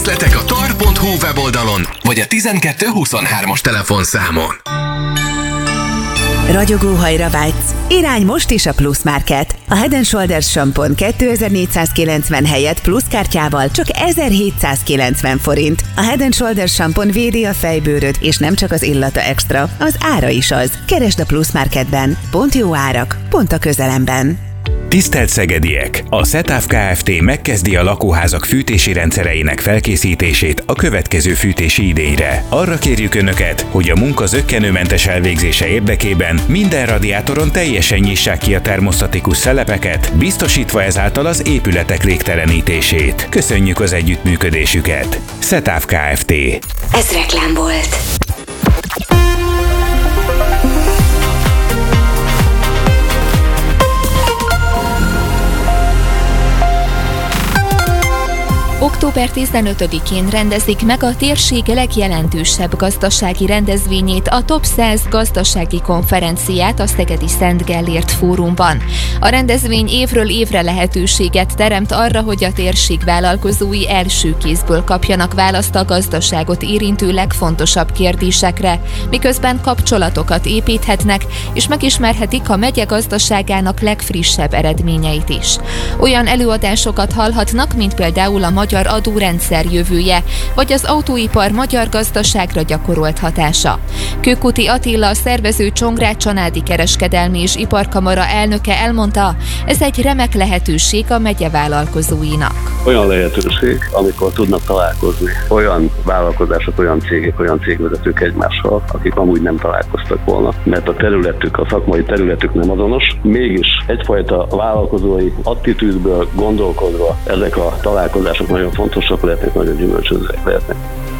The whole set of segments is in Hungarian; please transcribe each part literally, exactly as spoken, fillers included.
Részletek a tar pont hu weboldalon, vagy a tizenkettő huszonhármas telefonszámon. Ragyogóhajra vágysz? Irány most is a Plus Market. A Head and Shoulders sampon kétezer-négyszázkilencven helyett plusz kártyával csak ezerhétszázkilencven forint. A Head and Shoulders sampon védi a fejbőröd, és nem csak az illata extra, az ára is az. Keresd a Plus Marketben. Pont jó árak, pont a közelemben. Tisztelt szegediek! A Szetáv Kft. Megkezdi a lakóházak fűtési rendszereinek felkészítését a következő fűtési idényre. Arra kérjük Önöket, hogy a munka zökkenőmentes elvégzése érdekében minden radiátoron teljesen nyissák ki a termosztatikus szelepeket, biztosítva ezáltal az épületek légtelenítését. Köszönjük az együttműködésüket! Szetáv Kft. Ez reklám volt. október tizenötödikén rendezik meg a térség legjelentősebb gazdasági rendezvényét, a Top száz gazdasági konferenciát a Szegedi Szent Gellért Fórumban. A rendezvény évről évre lehetőséget teremt arra, hogy a térség vállalkozói első kézből kapjanak választ a gazdaságot érintő legfontosabb kérdésekre, miközben kapcsolatokat építhetnek, és megismerhetik a megye gazdaságának legfrissebb eredményeit is. Olyan előadásokat hallhatnak, mint például a magyar adórendszer jövője, vagy az autóipar magyar gazdaságra gyakorolt hatása. Kőkuti Attila, a szervező Csongrád-Csanádi Kereskedelmi és Iparkamara elnöke elmondta, ez egy remek lehetőség a megye vállalkozóinak. Olyan lehetőség, amikor tudnak találkozni olyan vállalkozások, olyan cégek, olyan cégvezetők egymással, akik amúgy nem találkoztak volna, mert a területük, a szakmai területük nem azonos, mégis egyfajta vállalkozói attitűdből gondolkodva ezek a találkozások nagyon fontosak lehetnek, nagyon gyümölcsözőek lehetnek.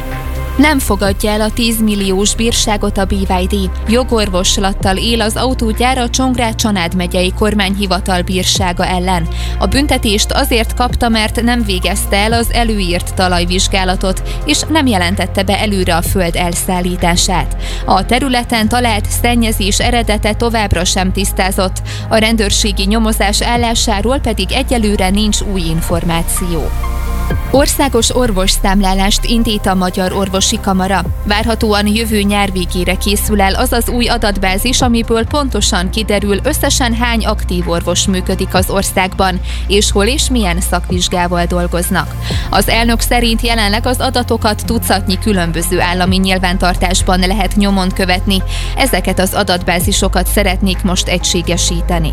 Nem fogadja el a tíz milliós bírságot a bé vé dé. Jogorvoslattal él az autógyár a Csongrád-Csanád megyei kormányhivatal bírsága ellen. A büntetést azért kapta, mert nem végezte el az előírt talajvizsgálatot, és nem jelentette be előre a föld elszállítását. A területen talált szennyezés eredete továbbra sem tisztázott, a rendőrségi nyomozás állásáról pedig egyelőre nincs új információ. Országos orvosszámlálást indít a Magyar Orvosi Kamara. Várhatóan jövő nyár végére készül el az az új adatbázis, amiből pontosan kiderül, összesen hány aktív orvos működik az országban, és hol és milyen szakvizsgával dolgoznak. Az elnök szerint jelenleg az adatokat tucatnyi különböző állami nyilvántartásban lehet nyomon követni. Ezeket az adatbázisokat szeretnék most egységesíteni.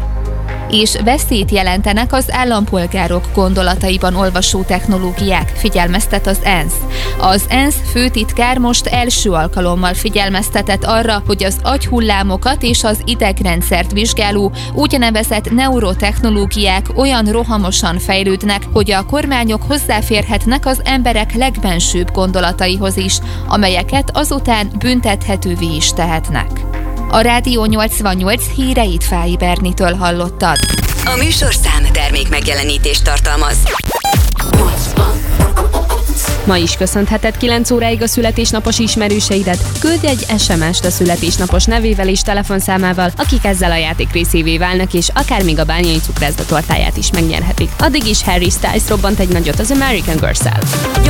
És veszélyt jelentenek az állampolgárok gondolataiban olvasó technológiák, figyelmeztet az ENSZ. Az ENSZ főtitkár most első alkalommal figyelmeztetett arra, hogy az agyhullámokat és az idegrendszert vizsgáló úgynevezett neurotechnológiák olyan rohamosan fejlődnek, hogy a kormányok hozzáférhetnek az emberek legbensőbb gondolataihoz is, amelyeket azután büntethetővé is tehetnek. A Rádió nyolcvannyolc híreit Fáy Bernitől hallottad. A műsorszám termék megjelenítést tartalmaz. Ma is köszönheted kilenc óráig a születésnapos ismerőseidet. Küldj egy es em est a születésnapos nevével és telefonszámával, akik ezzel a játék részévé válnak, és akár még a bányai cukrászda tortáját is megnyerhetik. Addig is Harry Styles robbant egy nagyot az American Girl-szel.